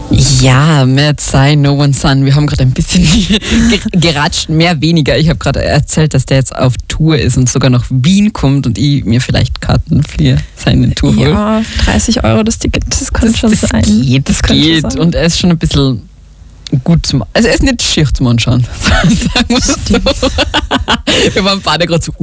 Ja, Mad Sci, No One Sun. Wir haben gerade ein bisschen geratscht, mehr, weniger. Ich habe gerade erzählt, dass der jetzt auf Tour ist und sogar nach Wien kommt und ich mir vielleicht Karten für seine Tour hole. Ja, 30 € das Ticket, das kann schon sein. Das geht. Und er ist schon ein bisschen gut zum... Also er ist nicht schier zum Anschauen, sagen wir so. Wir waren beide gerade so,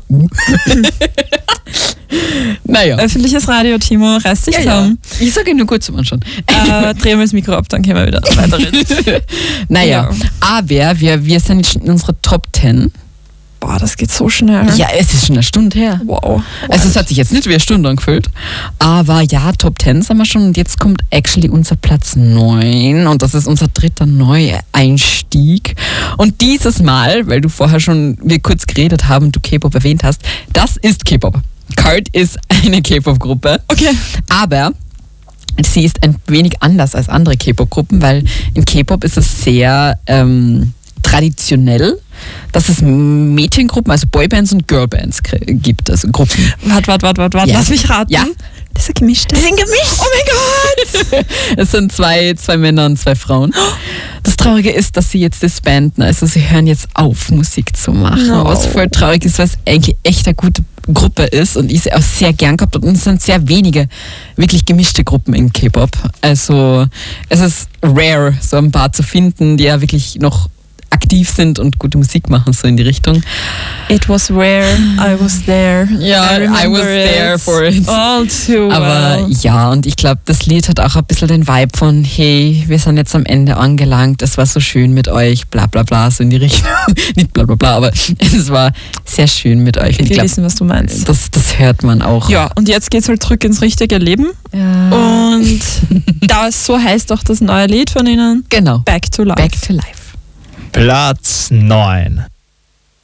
Naja. Öffentliches Radio, Timo, reiß dich zusammen. Ja. Ich sage nur gut zum Anschauen. Drehen wir das Mikro ab, dann können wir wieder weiterreden. Naja, aber wir sind jetzt schon in unserer Top 10. Boah, das geht so schnell. Ja, es ist schon eine Stunde her. Wow. Also es hat sich jetzt nicht wie eine Stunde angefühlt. Aber ja, Top 10 sind wir schon. Und jetzt kommt actually unser Platz 9. Und das ist unser dritter Neueinstieg. Und dieses Mal, weil du vorher schon wir kurz geredet haben und du K-Pop erwähnt hast, das ist K-Pop. Cult ist eine K-Pop-Gruppe. Okay. Aber sie ist ein wenig anders als andere K-Pop-Gruppen, weil in K-Pop ist es sehr traditionell, dass es Mädchengruppen, also Boybands und Girlbands gibt, also Gruppen. Warte, Ja. lass mich raten. Ja. Das ist gemischt. Die sind gemischt. Oh mein Gott! Es sind zwei Männer und 2 Frauen. Das Traurige ist, dass sie jetzt disbanden, also sie hören jetzt auf, Musik zu machen. No. Was voll traurig ist, weil es eigentlich echt eine gute Gruppe ist und ich sie auch sehr gern gehabt habe. Und es sind sehr wenige wirklich gemischte Gruppen in K-Pop. Also es ist rare, so ein paar zu finden, die ja wirklich noch aktiv sind und gute Musik machen, so in die Richtung. It was rare, I was there. Ja, I was there for it. All too Aber well. ja, und ich glaube, das Lied hat auch ein bisschen den Vibe von, hey, wir sind jetzt am Ende angelangt, es war so schön mit euch, bla bla bla, so in die Richtung. Nicht bla bla bla, aber es war sehr schön mit euch. Und ich Wir glaube, wissen, was du meinst. das hört man auch. Ja, und jetzt geht's halt zurück ins richtige Leben. Ja. Und so heißt auch das neue Lied von ihnen. Genau. Back to Life. Back to Life. Platz 9.